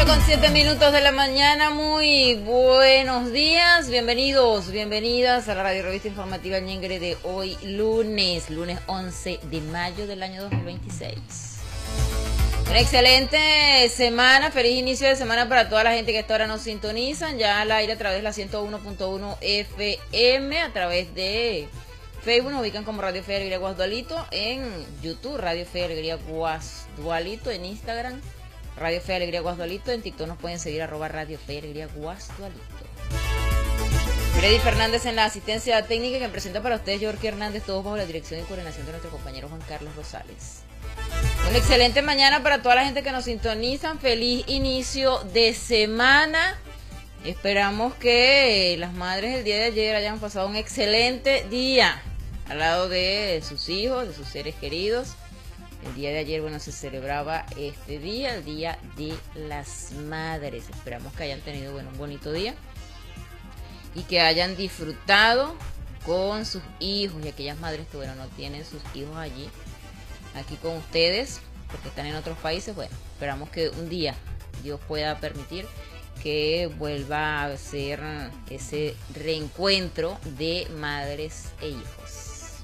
8:07 de la mañana, muy buenos días, bienvenidas a la radio revista informativa El Ñengre de hoy, lunes 11 de mayo del año 2026. Una excelente semana, feliz inicio de semana para toda la gente que hasta ahora nos sintonizan, ya al aire a través de la 101.1 FM, a través de Facebook nos ubican como Radio Fe Alegría Guasdualito, en YouTube Radio Fe Alegría Guasdualito, en Instagram Radio Fe Alegría Guasdualito, en TikTok nos pueden seguir @Radio Fe Alegría Guasdualito. Freddy Fernández en la asistencia técnica, que presenta para ustedes Jorge Hernández, todos bajo la dirección y coordinación de nuestro compañero Juan Carlos Rosales. Una excelente mañana para toda la gente que nos sintonizan, feliz inicio de semana. Esperamos que las madres el día de ayer hayan pasado un excelente día al lado de sus hijos, de sus seres queridos. El día de ayer, se celebraba este día, el Día de las Madres. Esperamos que hayan tenido, un bonito día y que hayan disfrutado con sus hijos y aquellas madres que, no tienen sus hijos allí, aquí con ustedes, porque están en otros países. Esperamos que un día Dios pueda permitir que vuelva a ser ese reencuentro de madres e hijos.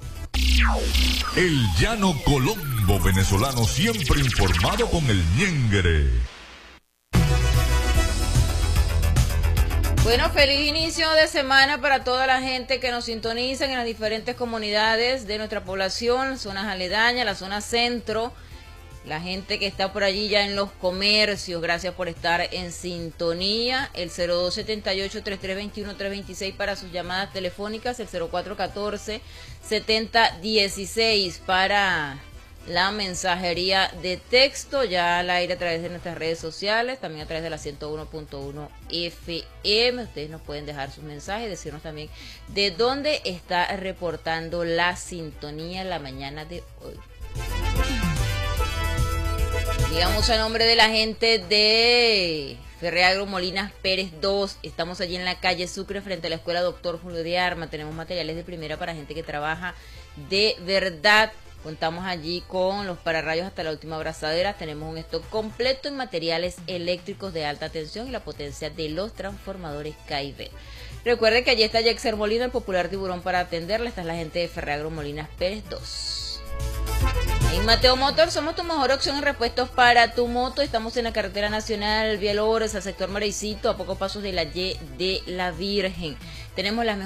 El llano colombo venezolano, siempre informado con el Ñengre. Feliz inicio de semana para toda la gente que nos sintoniza en las diferentes comunidades de nuestra población, zonas aledañas, la zona centro, la gente que está por allí ya en los comercios, gracias por estar en sintonía. El 0278-3321-326 para sus llamadas telefónicas, el 0414-7016 para la mensajería de texto, ya al aire a través de nuestras redes sociales, también a través de la 101.1 FM. Ustedes nos pueden dejar sus mensajes, decirnos también de dónde está reportando la sintonía en la mañana de hoy. Digamos a nombre de la gente de Ferreagro Molinas Pérez 2, estamos allí en la calle Sucre frente a la escuela Doctor Julio de Arma, tenemos materiales de primera para gente que trabaja de verdad, contamos allí con los pararrayos hasta la última abrazadera, tenemos un stock completo en materiales eléctricos de alta tensión y la potencia de los transformadores KIV. Recuerde que allí está Yexer Molina, el popular tiburón, para atenderle. Esta es la gente de Ferreagro Molinas Pérez 2. En Mateo Motor somos tu mejor opción en repuestos para tu moto. Estamos en la carretera nacional Vía Lores, al sector Marecito, a pocos pasos de la Y de la Virgen. Tenemos las